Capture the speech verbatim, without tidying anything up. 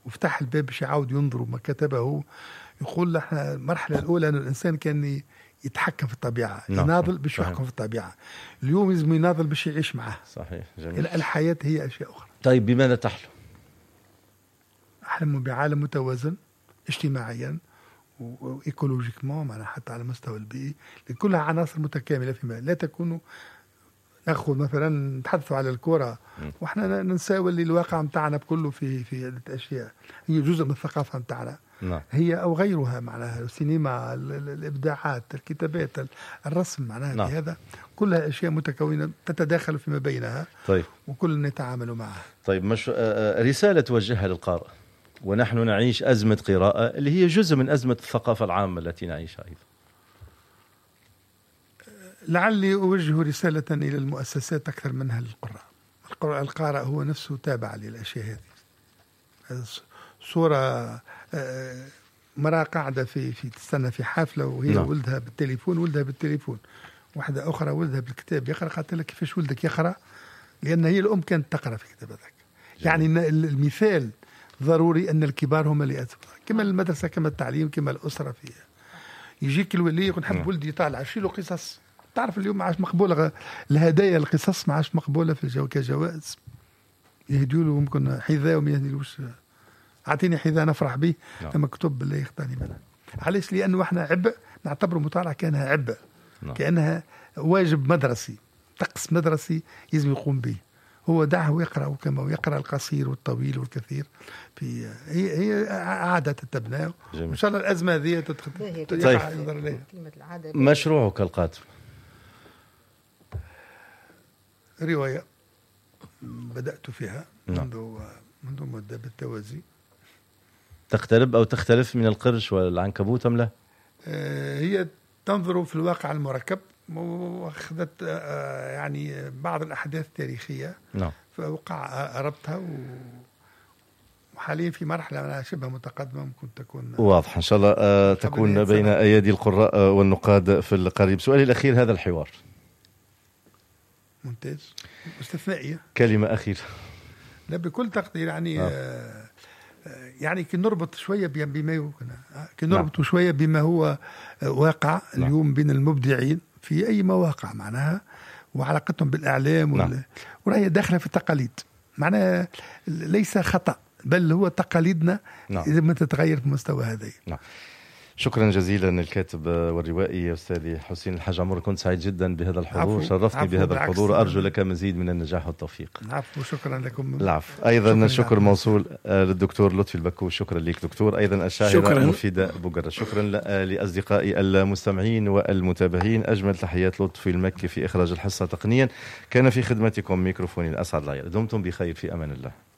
وفتح الباب باش يعاود ينظروا ما كتبه. يقول احنا المرحله الاولى ان الانسان كان يتحكم في الطبيعه، نعم. يناضل باش يحكم في الطبيعه. اليوم لازم يناضل باش يعيش معها. صحيح، جميل. الحياه هي اشياء اخرى. طيب بماذا تحلم؟ احلم بعالم متوازن اجتماعيا وايكولوجيكمون، معناها حتى على المستوى البيئي، كلها عناصر متكامله فيما لا تكون. ناخذ مثلا نتحدثوا على الكره واحنا ننساو اللي الواقع نتاعنا بكله في في هذه الاشياء، هي جزء من الثقافه نتاعنا. نعم. هي او غيرها، معناها السينما، الابداعات، الكتابات، الرسم، معناها نعم. هذا كلها اشياء متكونه تتداخل فيما بينها. طيب. وكلنا نتعامل معها. طيب، مش رساله توجهها للقارئ ونحن نعيش ازمه قراءه اللي هي جزء من ازمه الثقافه العامه التي نعيشها ايضا. لعلي أوجه رسالة إلى المؤسسات أكثر منها للقراء. القارئ هو نفسه تابع للأشياء هذه. صورة مرأة قاعدة في في تستنى في حافلة وهي نعم. ولدها بالتليفون ولدها بالتليفون واحدة أخرى ولدها بالكتاب يقرأ. قالت لها كيفاش ولدك يقرأ؟ لأن هي الأم كانت تقرأ في كتاب هذاك. يعني المثال ضروري أن الكبار هم اللي أثبتوا، كما المدرسة كما التعليم كما الأسرة فيها. يجيك الولي يقول نحب ولدي يطالع شيله قصص. تعرف اليوم ما عادش مقبولة الهدايا، القصص ما عادش مقبولة في الجو كجوائز. يهديوا له ممكن حذاء وما يهديلوش. أعطيني حذاء نفرح به لما كتب بالله يختاني منها. علاش؟ لأنه احنا عبء نعتبر مطالعة كأنها عبء، كأنها واجب مدرسي، طقس مدرسي يلزم يقوم به. هو دعه يقرأ كما يقرأ القصير والطويل والكثير. في هي هي عادة تتبنى. إن شاء الله الأزمة هذه تدخل. طيب. مشروعك القادم؟ رواية بدأت فيها منذ منذ مدة بالتوازي. تقترب أو تختلف من القرش والعنكبوت أم لا؟ آه هي تنظر في الواقع المركب وأخذت آه يعني بعض الأحداث التاريخية. نعم. فوقع ربطها و وحاليا في مرحلة شبه متقدمة ممكن تكون واضح. إن شاء الله آه تكون بين أيدي القراء والنقاد في القريب. سؤالي الأخير هذا الحوار ممتاز استثنائية. كلمة أخيرة. لا بكل تقدير يعني آه. آه يعني كي نربط شوية بما هو كي نربط نعم. شوية بما هو واقع نعم. اليوم بين المبدعين في أي مواقع معناها وعلاقتهم بالإعلام نعم. وال... وراهي داخلة في التقاليد معناها ليس خطأ بل هو تقاليدنا نعم. إذا ما تتغير في المستوى هذا نعم. شكرا جزيلا الكاتب والروائي أستاذي حسين الحاج عمر. كنت سعيد جدا بهذا الحضور. عفو. شرفتني عفو بهذا الحضور. أرجو لك مزيد من النجاح والتوفيق. عفو. شكرا لكم. العفو. أيضا شكر موصول للدكتور لطفي البكوش. شكرا لك دكتور. أيضا الشاعرة مفيدة بوغرة. شكرا لأصدقائي المستمعين والمتابعين. أجمل تحيات لطفي المكي في إخراج الحصة تقنيا. كان في خدمتكم ميكروفوني الأسعد العيال. دمتم بخير في أمان الله.